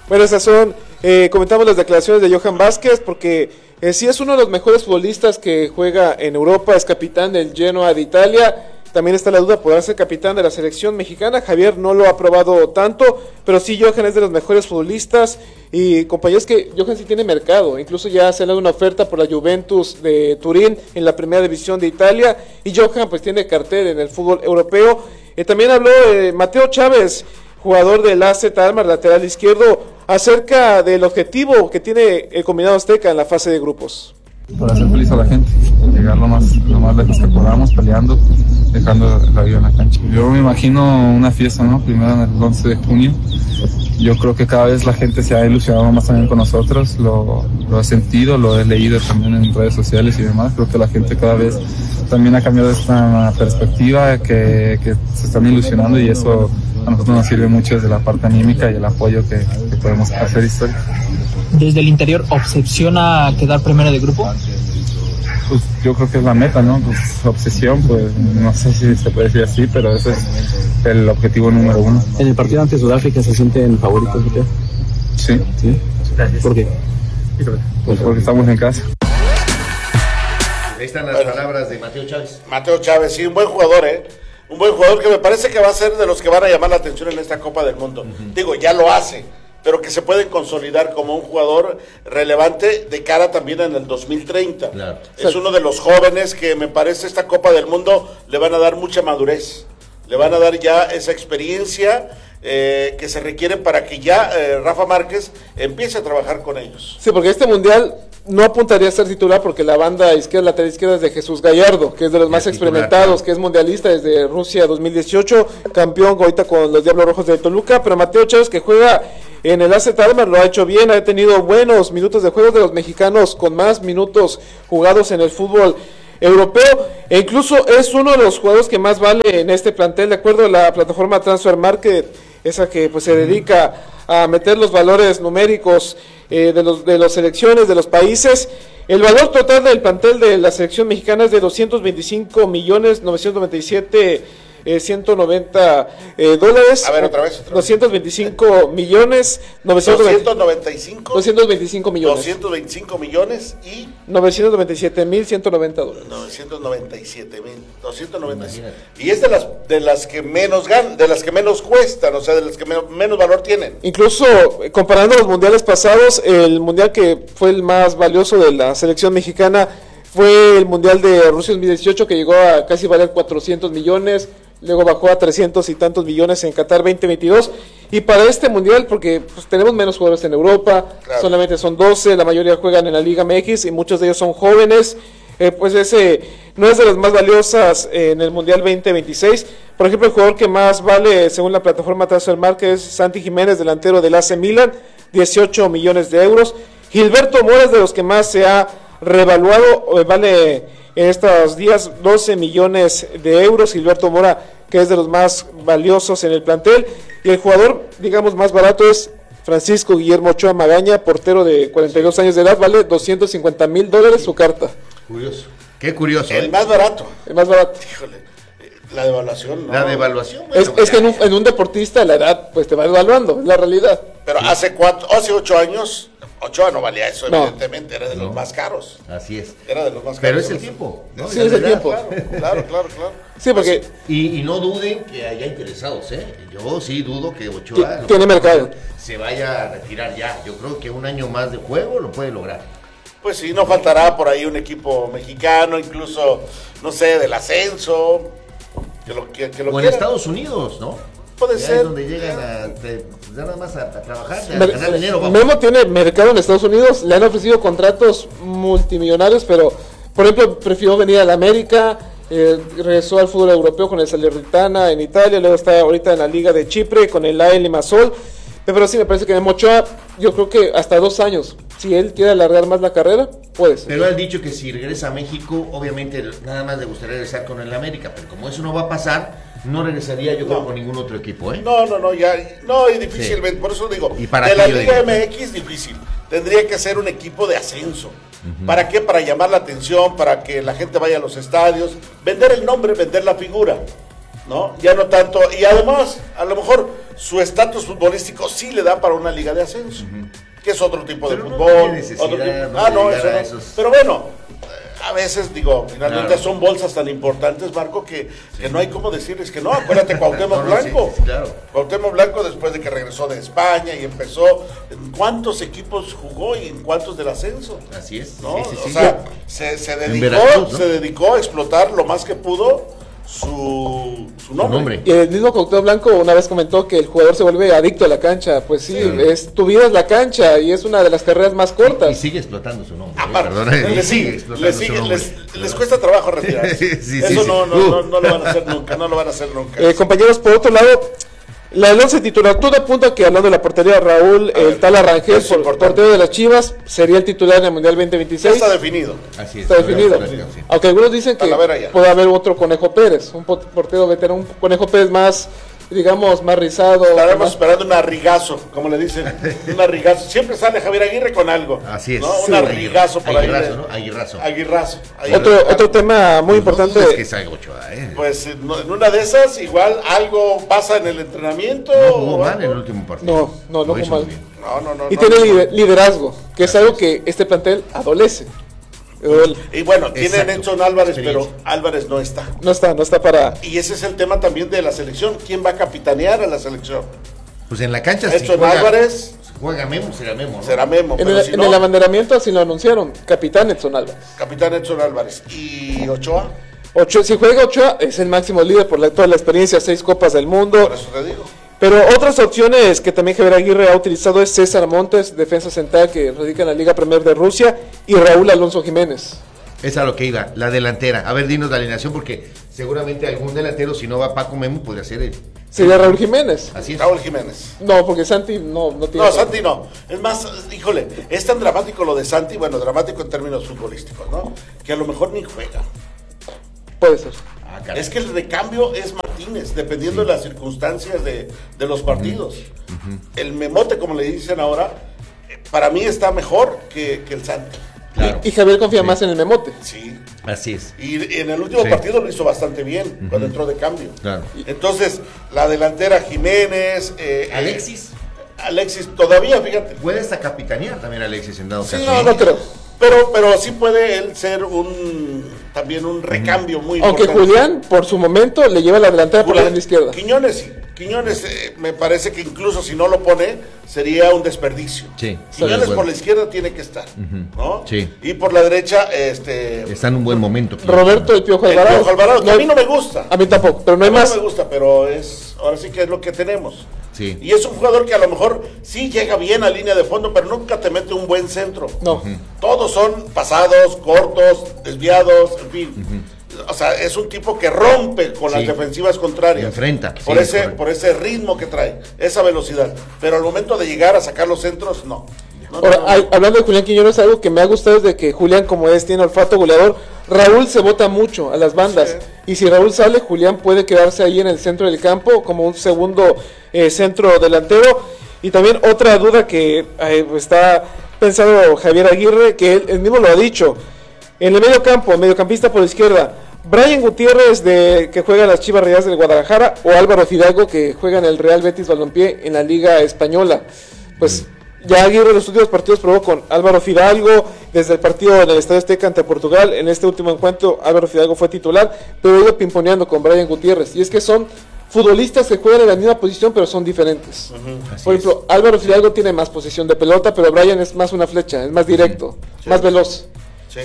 Bueno, esas son, comentamos las declaraciones de Johan Vázquez, porque sí es uno de los mejores futbolistas que juega en Europa, es capitán del Genoa de Italia. También está la duda, ¿podrá ser capitán de la selección mexicana? Javier no lo ha probado tanto, pero sí, Johan es de los mejores futbolistas. Y compañeros, que Johan sí tiene mercado, incluso ya se le ha dado una oferta por la Juventus de Turín en la primera división de Italia, y Johan pues tiene cartel en el fútbol europeo. También habló Mateo Chávez, jugador del AZ Alkmaar, lateral izquierdo, acerca del objetivo que tiene el combinado azteca en la fase de grupos. Para hacer feliz a la gente, llegar lo más lejos que podamos, peleando, dejando la vida en la cancha. Yo me imagino una fiesta, ¿no? Primero en el 11 de junio. Yo creo que cada vez la gente se ha ilusionado más también con nosotros, lo he sentido, lo he leído también en redes sociales y demás. Creo que la gente cada vez también ha cambiado esta perspectiva, que se están ilusionando, y eso a nosotros nos sirve mucho desde la parte anímica y el apoyo que podemos hacer historia. ¿Desde el interior obsesiona quedar primero de grupo? Pues yo creo que es la meta, ¿no? Pues obsesión, pues no sé si se puede decir así, pero ese es el objetivo número uno. ¿En el partido ante Sudáfrica se sienten favoritos, Mateo? Sí. ¿Sí? ¿Por qué? Pues porque estamos en casa. Ahí están las palabras de Mateo Chávez. Mateo Chávez, sí, un buen jugador, un buen jugador que me parece que va a ser de los que van a llamar la atención en esta Copa del Mundo. Digo, ya lo hace, pero que se pueden consolidar como un jugador relevante de cara también en el 2030. Claro. Es uno de los jóvenes que me parece esta Copa del Mundo le van a dar mucha madurez, le van a dar ya esa experiencia que se requiere para que ya Rafa Márquez empiece a trabajar con ellos. Sí, porque este mundial no apuntaría a ser titular, porque la banda izquierda, lateral izquierda, es de Jesús Gallardo, que es de los más experimentados, que es mundialista desde Rusia 2018, campeón ahorita con los Diablos Rojos de Toluca. Pero Mateo Chávez, que juega en el AZ Alkmaar, lo ha hecho bien, ha tenido buenos minutos de juego, de los mexicanos con más minutos jugados en el fútbol europeo, e incluso es uno de los jugadores que más vale en este plantel, de acuerdo a la plataforma Transfer Market, esa que pues se dedica a meter los valores numéricos de las selecciones, de los países. El valor total del plantel de la selección mexicana es de 225.997.190 dólares. A ver, otra vez. 225 millones 995 225 millones 225 millones y 997.190 dólares. 997.297. Y es de las que menos ganan, de las que menos cuestan, o sea, de las que menos valor tienen. Incluso comparando los mundiales pasados, el mundial que fue el más valioso de la selección mexicana fue el mundial de Rusia 2018, que llegó a casi valer 400 millones. Luego bajó a 300 y tantos millones en Qatar 2022. Y para este mundial, porque pues, tenemos menos jugadores en Europa, claro, solamente son 12, la mayoría juegan en la Liga MX y muchos de ellos son jóvenes, pues ese no es de las más valiosas en el mundial 2026. Por ejemplo, el jugador que más vale según la plataforma Transfer Market es Santi Jiménez, delantero del AC Milan, 18 millones de euros. Gilberto Mora es de los que más se ha revaluado, vale en estos días 12 millones de euros. Gilberto Mora, que es de los más valiosos en el plantel. Y el jugador, digamos, más barato es Francisco Guillermo Ochoa Magaña, portero de 42 años de edad, vale $250,000 su carta. Curioso, qué curioso. El más barato. El más barato. Híjole, la devaluación, ¿no? La devaluación. Bueno, es que en un deportista la edad pues te va devaluando, es la realidad. Pero hace 8 años... Ochoa no valía eso, no, evidentemente, era de los más caros. Así es. Era de los más caros. Pero es el tiempo, ¿no? Sí, es el tiempo. Claro. Sí, porque... Y no duden que haya interesados, Yo sí dudo que Ochoa tiene mercado, se vaya a retirar ya. Yo creo que un año más de juego lo puede lograr. Pues sí, no faltará por ahí un equipo mexicano, incluso, no sé, del ascenso, que lo o en quiera. Estados Unidos, ¿no? Puede ya ser. Es donde llegan nada más a trabajar, a ganar dinero. Vamos. Memo tiene mercado en Estados Unidos, le han ofrecido contratos multimillonarios, pero por ejemplo prefirió venir a la América, regresó al fútbol europeo con el Salernitana en Italia, luego está ahorita en la Liga de Chipre con el AEL Limassol. Pero sí me parece que Memo Ochoa, yo creo que hasta 2 años, si él quiere alargar más la carrera, puede ser. Pero han dicho que si regresa a México, obviamente nada más le gustaría regresar con el América, pero como eso no va a pasar, no regresaría yo creo con ningún otro equipo, No, y difícilmente, sí. Por eso digo, ¿Y para de la Liga MX difícil, tendría que ser un equipo de ascenso. ¿Para qué? Para llamar la atención, para que la gente vaya a los estadios, vender el nombre, vender la figura. ¿no? Ya no tanto, y además, a lo mejor su estatus futbolístico sí le da para una liga de ascenso, que es otro tipo Pero de no fútbol. tiene necesidad, Otro tipo- no eso llegar a no. esos- Pero bueno, a veces digo, finalmente Claro. son bolsas tan importantes, Marco, que no hay como decirles que no. Acuérdate, Cuauhtémoc No, Blanco. sí, claro. Cuauhtémoc Blanco, después de que regresó de España y empezó, ¿en cuántos equipos jugó y en cuántos del ascenso? Así es. ¿No? Sí, sí, O sí. sea, se Veracruz, ¿no? dedicó a explotar lo más que pudo su nombre. Y el mismo Cuauhtémoc Blanco una vez comentó que el jugador se vuelve adicto a la cancha. Pues sí, tu vida es la cancha y es una de las carreras más Y cortas. sigue explotando su nombre. Aparte, Perdona, y les sigue, explotando su nombre. les cuesta trabajo retirarse. Sí, Eso sí. no lo van a hacer nunca, no lo van a hacer nunca. Compañeros, por otro lado, la del 11 titular, todo apunta que hablando de la portería, Raúl, el tal Arrangel, eso es importante. portero de las Chivas, sería el titular en el Mundial Ya 2026. está definido. Así es. Está definido. Sí. Aunque algunos dicen que Talavera ya. puede haber otro Conejo Pérez, un portero veterano, un Conejo Pérez más, digamos, más rizado. Estaremos más- esperando un arrigazo, como le dicen. Un arrigazo. Siempre sale Javier Aguirre con algo. Así es. ¿no? Sí. Un arrigazo por ahí. Aguirrazo, ¿no? Aguirrazo. Aguirrazo. Otro tema muy importante. No dudes que salga Ochoa, ¿eh? Pues en una de esas, igual algo pasa en el entrenamiento. No jugó o mal algo. en el último partido. No Lo hizo jugó mal. muy bien. No. Y tiene liderazgo, que es algo que este plantel adolece. Y bueno, tiene Exacto. Edson Álvarez, pero Experiencia. Álvarez no está. No está para. Y ese es el tema también de la selección. ¿Quién va a capitanear a la selección? Pues en la cancha Edson Álvarez si juega Memo, será Memo, ¿no? será Memo, En pero el, si en no, el abanderamiento así lo anunciaron, capitán Edson Álvarez. capitán Edson Álvarez. ¿Y Ochoa? Si juega Ochoa, es el máximo líder por toda la experiencia, 6 Copas del Mundo. Por eso te digo. Pero otras opciones que también Javier Aguirre ha utilizado es César Montes, defensa central que radica en la Liga Premier de Rusia, y Raúl Alonso Jiménez. Es a lo que iba, la delantera. A ver, dinos la alineación porque seguramente algún delantero, si no va Paco Memo, podría ser él. Sería Raúl Jiménez. Así es. Raúl Jiménez. No, porque Santi no tiene. No, Santi no. Es más, híjole, es tan dramático lo de Santi, bueno, dramático en términos futbolísticos, ¿no? Que a lo mejor ni juega. Puede ser. Ah, caray. Es que el recambio es Martínez, dependiendo de las circunstancias de los partidos. El Memote, como le dicen ahora, para mí está mejor que el Santi. Claro. Y Javier confía más en el Memote. Sí. Así es. Y en el último Sí. partido lo hizo bastante bien, cuando entró de cambio. Claro. Entonces, la delantera Jiménez. Alexis todavía, fíjate. Puede hasta capitanear también Alexis en dado Sí, caso. No creo. Pero sí puede él ser también un recambio muy Aunque importante. Julián, por su momento, le lleva la delantera por la banda izquierda. Quiñones, sí. Quiñones me parece que incluso si no lo pone, sería un desperdicio. Sí, estoy de Quiñones acuerdo. por la izquierda tiene que estar, ¿no? Sí. Y por la derecha, Está en un buen momento. Roberto el Piojo el Alvarado. Piojo Alvarado, que No a hay- mí no me gusta. A mí tampoco, pero no hay A mí más. no me gusta, pero ahora sí que es lo que tenemos. Sí. Y es un jugador que a lo mejor sí llega bien a línea de fondo, pero nunca te mete un buen centro. No. Todos son pasados, cortos, desviados, en fin. O sea, es un tipo que rompe con las Sí. defensivas contrarias. Enfrenta, Por, sí, ese, correcto. por ese ritmo que trae, esa velocidad. Pero al momento de llegar a sacar los centros, no. Ahora, hablando de Julián Quiñones, algo que me ha gustado es de que Julián, como tiene olfato goleador, Raúl se bota mucho a las bandas. Sí. Y si Raúl sale, Julián puede quedarse ahí en el centro del campo como un segundo centro delantero. Y también otra duda que está pensando Javier Aguirre, que él mismo lo ha dicho. En el medio campo, mediocampista por izquierda, Brian Gutiérrez, que juega en las Chivas Rayadas del Guadalajara, o Álvaro Fidalgo, que juega en el Real Betis Balompié en la Liga Española. Pues ya Aguirre en los últimos partidos probó con Álvaro Fidalgo, desde el partido en el Estadio Azteca ante Portugal. En este último encuentro Álvaro Fidalgo fue titular, pero ha ido pimponeando con Brian Gutiérrez. Y es que son futbolistas que juegan en la misma posición, pero son diferentes. Por ejemplo, Álvaro Fidalgo tiene más posesión de pelota, pero Brian es más una flecha, es más directo, más veloz. Sí.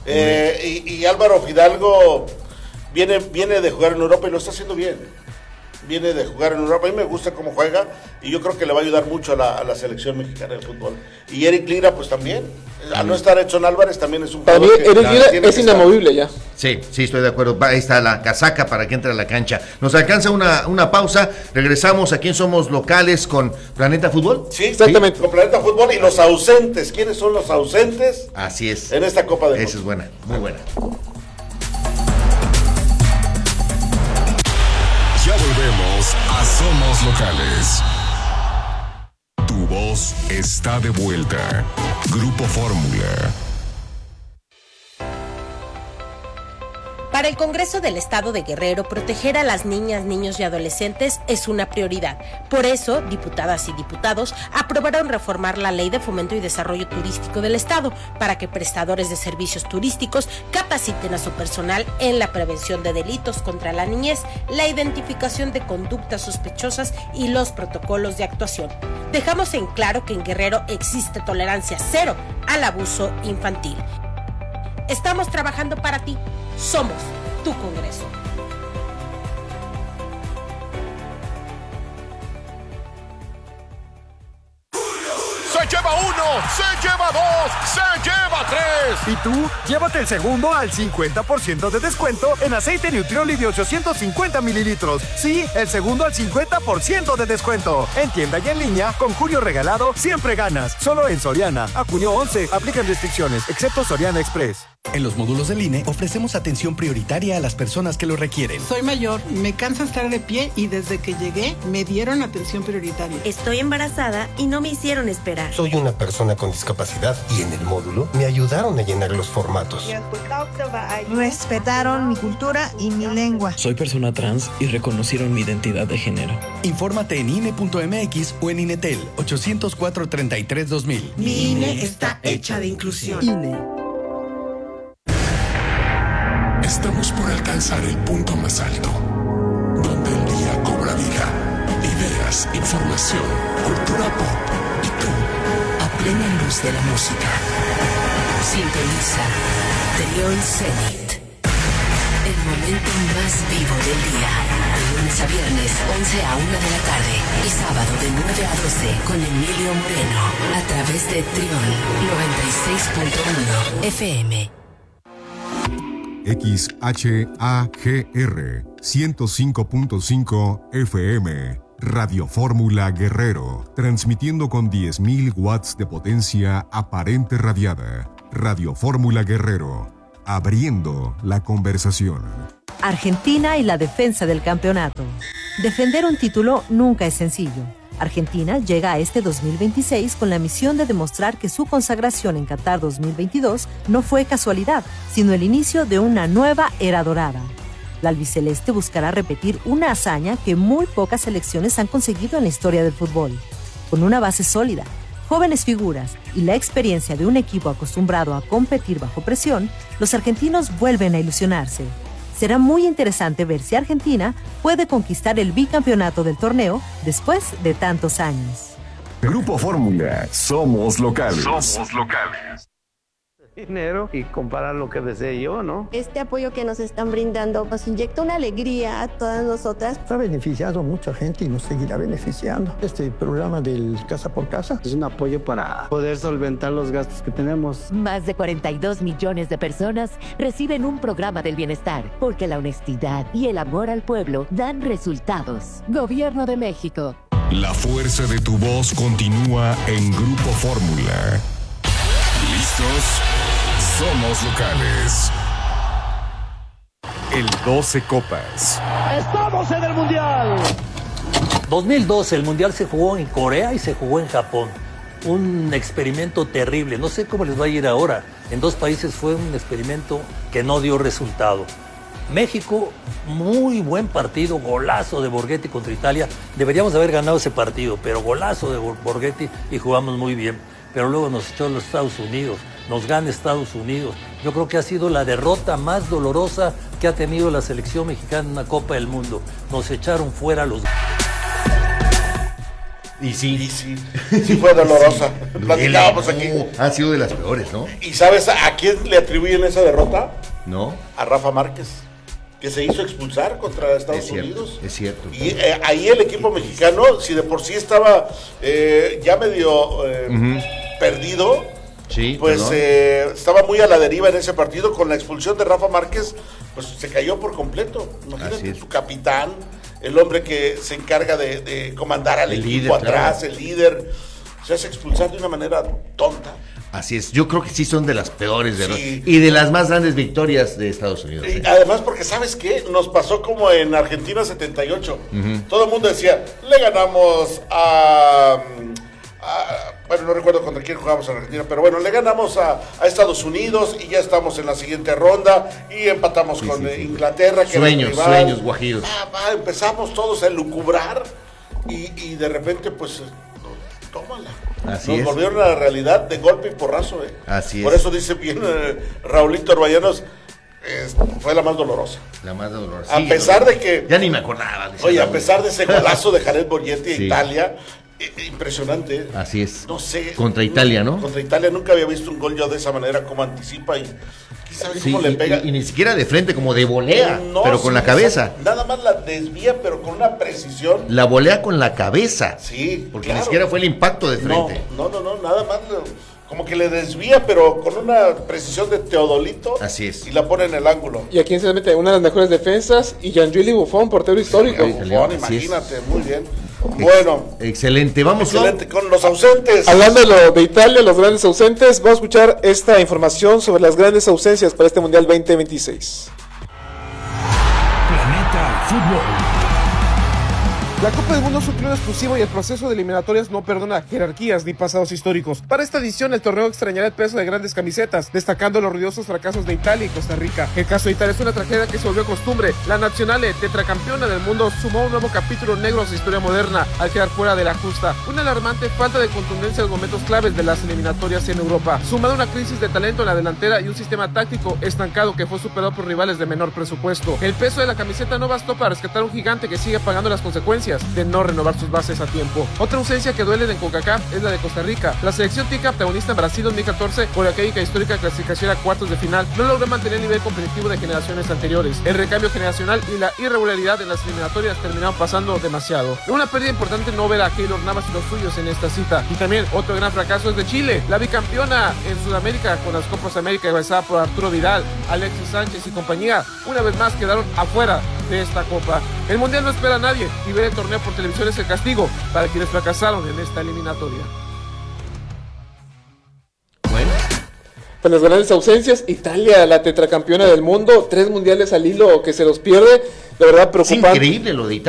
Y Álvaro Fidalgo viene de jugar en Europa y lo está haciendo bien. Viene de jugar en Europa. A mí me gusta cómo juega y yo creo que le va a ayudar mucho a la selección mexicana de fútbol. Y Eric Lira, pues también. Al no estar Edson Álvarez, también es un Para mí, jugador que Eric Lira tiene es que estar. inamovible ya. Sí, estoy de acuerdo. Ahí está la casaca para que entre a la cancha. Nos alcanza una pausa. Regresamos aquí en Somos Locales con Planeta Fútbol. Sí, Exactamente. Con Planeta Fútbol y los ausentes. ¿Quiénes son los ausentes Así es. en esta Copa del Mundo? Esa es buena, muy buena. Ya volvemos a Somos Locales. Tu voz está de vuelta. Grupo Fórmula. Para el Congreso del Estado de Guerrero, proteger a las niñas, niños y adolescentes es una prioridad. Por eso, diputadas y diputados aprobaron reformar la Ley de Fomento y Desarrollo Turístico del Estado para que prestadores de servicios turísticos capaciten a su personal en la prevención de delitos contra la niñez, la identificación de conductas sospechosas y los protocolos de actuación. Dejamos en claro que en Guerrero existe tolerancia cero al abuso infantil. Estamos trabajando para ti. Somos tu Congreso. Se lleva uno, se lleva dos, se lleva tres. Y tú, llévate el segundo al 50% de descuento en aceite Nutrioli de 850 mililitros. Sí, el segundo al 50% de descuento. En tienda y en línea, con Julio Regalado, siempre ganas. Solo en Soriana. A junio 11, aplican restricciones, excepto Soriana Express. En los módulos del INE ofrecemos atención prioritaria a las personas que lo requieren. Soy mayor, me cansa estar de pie y desde que llegué me dieron atención prioritaria. Estoy embarazada y no me hicieron esperar. Soy una persona con discapacidad y en el módulo me ayudaron a llenar los formatos. Respetaron mi cultura y mi lengua. Soy persona trans y reconocieron mi identidad de género. Infórmate en INE.mx o en INETEL 804-33-2000. Mi INE está hecha de inclusión. INE. Estamos por alcanzar el punto más alto, donde el día cobra vida, ideas, información, cultura pop y tú, a plena luz de la música. Sintoniza Trión Zenit, el momento más vivo del día, de lunes a viernes, 11 a 1 de la tarde y sábado de 9 a 12 con Emilio Moreno, a través de Trión 96.1 FM. XHAGR 105.5 FM, Radio Fórmula Guerrero, transmitiendo con 10.000 watts de potencia aparente radiada. Radio Fórmula Guerrero, abriendo la conversación. Argentina y la defensa del campeonato. Defender un título nunca es sencillo. Argentina llega a este 2026 con la misión de demostrar que su consagración en Qatar 2022 no fue casualidad, sino el inicio de una nueva era dorada. La albiceleste buscará repetir una hazaña que muy pocas selecciones han conseguido en la historia del fútbol. Con una base sólida, jóvenes figuras y la experiencia de un equipo acostumbrado a competir bajo presión, los argentinos vuelven a ilusionarse. Será muy interesante ver si Argentina puede conquistar el bicampeonato del torneo después de tantos años. Grupo Fórmula, somos locales. Somos locales. Dinero y comprar lo que desee yo, ¿no? Este apoyo que nos están brindando nos inyecta una alegría a todas nosotras. Ha beneficiado a mucha gente y nos seguirá beneficiando. Este programa del Casa por Casa es un apoyo para poder solventar los gastos que tenemos. Más de 42 millones de personas reciben un programa del bienestar, porque la honestidad y el amor al pueblo dan resultados. Gobierno de México. La fuerza de tu voz continúa en Grupo Fórmula. ¿Listos? Somos locales. El 12 Copas. ¡Estamos en el Mundial! 2012, el Mundial se jugó en Corea y se jugó en Japón. Un experimento terrible. No sé cómo les va a ir ahora. En dos países fue un experimento que no dio resultado. México, muy buen partido, golazo de Borghetti contra Italia. Deberíamos haber ganado ese partido, pero golazo de Borghetti y jugamos muy bien. Pero luego nos echó los Estados Unidos, nos gana Estados Unidos. Yo creo que ha sido la derrota más dolorosa que ha tenido la selección mexicana en una Copa del Mundo. Nos echaron fuera los... Y sí fue dolorosa. Platicábamos aquí. Ha sido de las peores, ¿no? ¿Y sabes a quién le atribuyen esa derrota? No. A Rafa Márquez, que se hizo expulsar contra Estados Unidos. Es cierto. Y ahí el equipo mexicano, si de por sí estaba ya medio perdido, sí, pues estaba muy a la deriva en ese partido. Con la expulsión de Rafa Márquez, pues se cayó por completo. Imagínate, su capitán, el hombre que se encarga de comandar al equipo líder, atrás, claro. El líder, se hace expulsar de una manera tonta. Así es, yo creo que sí son de las peores y de las más grandes victorias de Estados Unidos. Además, porque ¿sabes qué? Nos pasó como en Argentina 78. Todo el mundo decía, le ganamos bueno, no recuerdo contra quién jugamos en Argentina, pero bueno, le ganamos a Estados Unidos y ya estamos en la siguiente ronda y empatamos con Inglaterra. Que sueños guajiros. Empezamos todos a elucubrar y de repente pues tómala. Nos volvieron a la realidad de golpe y porrazo. Así es. Por eso dice bien Raulito Orbañanos, fue la más dolorosa. La más dolorosa. A pesar de que... Ya ni me acordaba. Oye, a pesar de ese golazo de Jared Borgetti a Italia, impresionante. Así es. No sé. Contra Italia, ¿no? Contra Italia nunca había visto un gol yo de esa manera, como anticipa y ¿sabes cómo le pega? Y ni siquiera de frente, como de volea, pero con la cabeza. Nada más la desvía, pero con una precisión. La volea con la cabeza. Sí, porque ni siquiera fue el impacto de frente. No, nada más como que le desvía, pero con una precisión de Teodolito. Así es. Y la pone en el ángulo. Y aquí se mete una de las mejores defensas y Gianluigi Buffon, portero histórico. Buffon, imagínate, muy bien. Bueno. Excelente, vamos con los ausentes. Hablando de Italia, los grandes ausentes, vamos a escuchar esta información sobre las grandes ausencias para este Mundial 2026. Planeta Fútbol. La Copa del Mundo es un club exclusivo y el proceso de eliminatorias no perdona jerarquías ni pasados históricos. Para esta edición, el torneo extrañará el peso de grandes camisetas, destacando los ruidosos fracasos de Italia y Costa Rica. El caso de Italia es una tragedia que se volvió costumbre. La Nazionale, tetracampeona del mundo, sumó un nuevo capítulo negro a su historia moderna al quedar fuera de la justa. Una alarmante falta de contundencia en los momentos claves de las eliminatorias en Europa, sumada a una crisis de talento en la delantera y un sistema táctico estancado que fue superado por rivales de menor presupuesto. El peso de la camiseta no bastó para rescatar a un gigante que sigue pagando las consecuencias de no renovar sus bases a tiempo. Otra ausencia que duele en CONCACAF es la de Costa Rica. La selección tica, protagonista en Brasil 2014 por aquella histórica clasificación a cuartos de final, no logró mantener el nivel competitivo de generaciones anteriores. El recambio generacional y la irregularidad en las eliminatorias terminaron pasando demasiado. Una pérdida importante no ver a Keylor Navas y los suyos en esta cita. Y también otro gran fracaso es de Chile, la bicampeona en Sudamérica con las Copas América encabezada por Arturo Vidal, Alexis Sánchez y compañía. Una vez más quedaron afuera de esta copa. El Mundial no espera a nadie y ver el torneo por televisión es el castigo para quienes fracasaron en esta eliminatoria. Bueno. Con las grandes ausencias, Italia, la tetracampeona del mundo, 3 mundiales al hilo que se los pierde, de verdad preocupante. Es increíble lo de Italia.